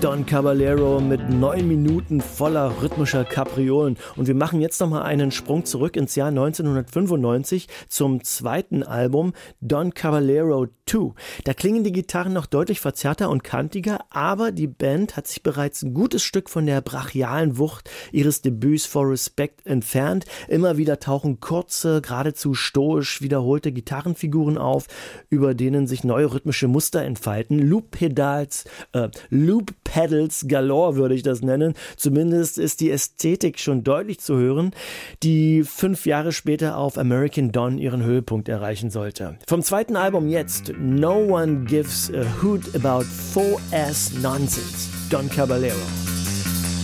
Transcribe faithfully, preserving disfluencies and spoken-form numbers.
Don Caballero mit neun Minuten voller rhythmischer Kapriolen. Und wir machen jetzt nochmal einen Sprung zurück ins Jahr neunzehnhundertfünfundneunzig zum zweiten Album Don Caballero zwei. Da klingen die Gitarren noch deutlich verzerrter und kantiger, aber die Band hat sich bereits ein gutes Stück von der brachialen Wucht ihres Debüts For Respect entfernt. Immer wieder tauchen kurze, geradezu stoisch wiederholte Gitarrenfiguren auf, über denen sich neue rhythmische Muster entfalten. Loop-Pedals, äh, Loop-Pedals galore würde ich das nennen. Zumindest ist die Ästhetik schon deutlich zu hören, die fünf Jahre später auf American Don ihren Höhepunkt erreichen sollte. Vom zweiten Album jetzt No One Gives a Hoot About four S Nonsense, Don Caballero.